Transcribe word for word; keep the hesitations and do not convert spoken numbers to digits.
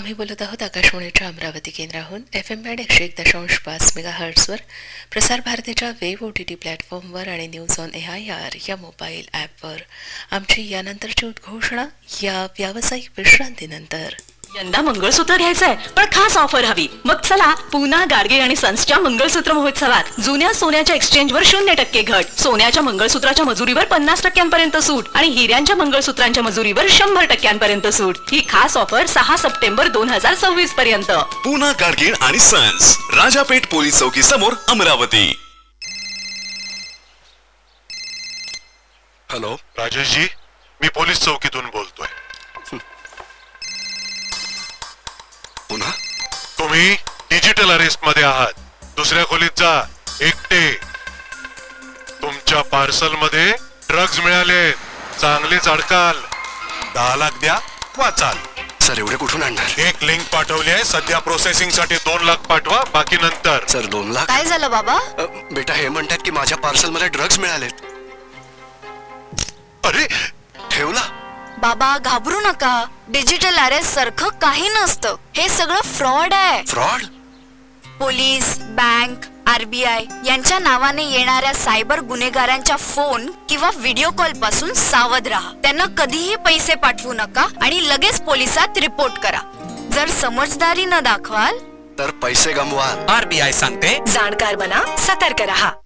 आम्ही बोलत आहोत आकाशवाणीच्या अमरावती केंद्राहून एफ एम बँड एकशे एक दशांश पाच मेगा हर्ट्सवर, प्रसार भारतीच्या वेब ओ टी टी प्लॅटफॉर्मवर आणि news on A I R या मोबाईल ॲपवर. आमची यानंतरची उद्घोषणा या व्यावसायिक विश्रांतीनंतर. यंदा मंगळसूत्र घ्यायचंय पण खास ऑफर हवी. मग चला पुन्हा गाडगे आणि सन्सच्या मंगळसूत्र महोत्सवात. जुन्या सोन्याच्या एक्सचेंजवर शून्य टक्के घट, सोन्याच्या मंगळसूत्राच्या मजुरीवर पन्नास टक्क्यांपर्यंत सूट आणि हिऱ्यांच्या मंगळसूत्रांच्या मजुरीवर शंभर टक्क्यांपर्यंत सूट. ही खास ऑफर सहा सप्टेंबर दोन हजार सव्वीस पर्यंत. पुन्हा गाडगे आणि सन्स, राजापेठ पोलीस चौकी समोर, अमरावती. हॅलो राजेशजी, मी पोलीस चौकीतून बोलतोय. पुन्हा तुम्ही डिजिटल अरेस्ट मध्ये आहात. दुसऱ्या खोलीत जा, एकटे. तुमच्या पार्सल मध्ये ड्रग्ज मिळाले, चांगलेच अडकाल. दहा लाख द्या, वाचाल. सर एवढे कुठून आणणार? एक लिंक पाठवली आहे, सध्या प्रोसेसिंग साठी दोन लाख पाठवा, बाकी नंतर. सर दोन लाख? काय झालं बाबा? बेटा हे म्हणतात की माझ्या पार्सल मध्ये ड्रग्ज मिळालेत. अरे ठेवला? बाबा घाबरू नका, डिजिटल अरेस्ट सारखं काही नसतं. हे सगळं फ्रॉड आहे. फ्रॉड? पोलीस, बँक, आरबीआय यांच्या नावाने येणाऱ्या सायबर गुन्हेगारांच्या फोन किंवा व्हिडिओ कॉल पासून सावध राहा. त्यांना कधीही पैसे पाठवू नका आणि लगेच पोलिसात रिपोर्ट करा. जर समजदारी न दाखवाल तर पैसे गमवाल. आरबीआय सांगते, जाणकार बना, सतर्क रहा.